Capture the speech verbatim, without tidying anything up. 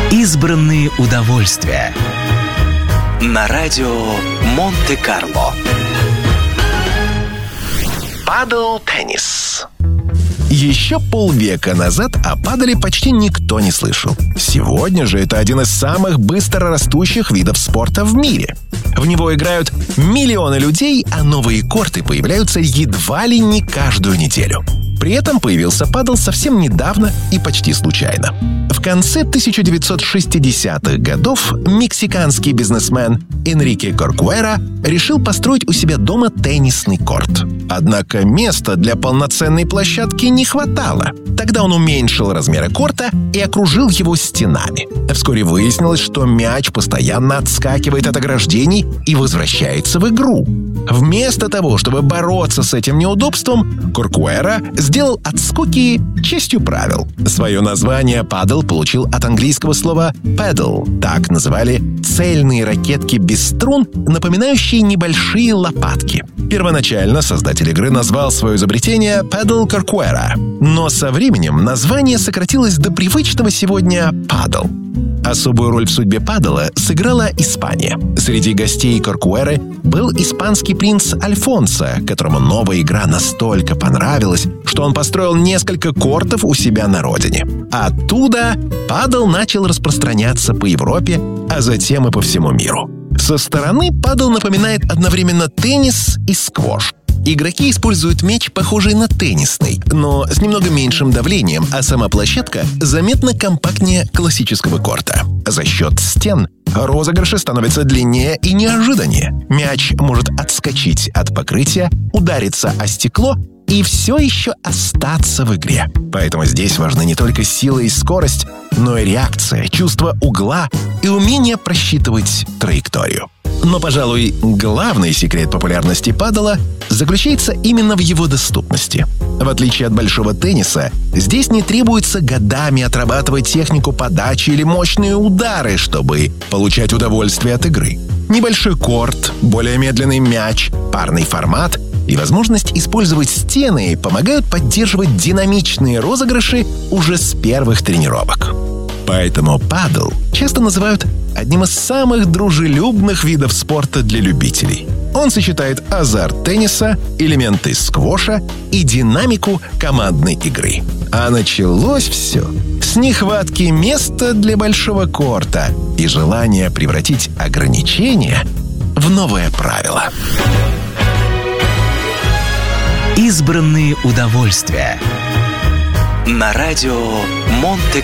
Избранные удовольствия. На радио Монте-Карло. Падл-теннис. Еще полвека назад о паделе почти никто не слышал. Сегодня же это один из самых быстро растущих видов спорта в мире. В него играют миллионы людей, а новые корты появляются едва ли не каждую неделю. При этом появился падл совсем недавно и почти случайно. В конце тысяча девятьсот шестидесятых годов мексиканский бизнесмен Энрике Коркуэра решил построить у себя дома теннисный корт. Однако места для полноценной площадки не хватало. Тогда он уменьшил размеры корта и окружил его стенами. Вскоре выяснилось, что мяч постоянно отскакивает от ограждений и возвращается в игру. Вместо того, чтобы бороться с этим неудобством, Коркуэра сделал отскоки частью правил. Свое название падл получил от английского слова paddle. Так называли цельные ракетки без струн, напоминающие небольшие лопатки. Первоначально создатель игры назвал свое изобретение Paddle Corcuera, но со временем название сократилось до привычного сегодня падл. Особую роль в судьбе падела сыграла Испания. Среди гостей Коркуэры был испанский принц Альфонсо, которому новая игра настолько понравилась, что он построил несколько кортов у себя на родине. Оттуда падл начал распространяться по Европе, а затем и по всему миру. Со стороны падл напоминает одновременно теннис и сквош. Игроки используют мяч, похожий на теннисный, но с немного меньшим давлением, а сама площадка заметно компактнее классического корта. За счет стен розыгрыши становятся длиннее и неожиданнее. Мяч может отскочить от покрытия, удариться о стекло и все еще остаться в игре. Поэтому здесь важны не только сила и скорость, но и реакция, чувство угла и умение просчитывать траекторию. Но, пожалуй, главный секрет популярности падела заключается именно в его доступности. В отличие от большого тенниса, здесь не требуется годами отрабатывать технику подачи или мощные удары, чтобы получать удовольствие от игры. Небольшой корт, более медленный мяч, парный формат и возможность использовать стены помогают поддерживать динамичные розыгрыши уже с первых тренировок. Поэтому падл часто называют одним из самых дружелюбных видов спорта для любителей. Он сочетает азарт тенниса, элементы сквоша и динамику командной игры. А началось все с нехватки места для большого корта и желания превратить ограничения в новое правило. Избранные удовольствия. На радио Монте-Карло.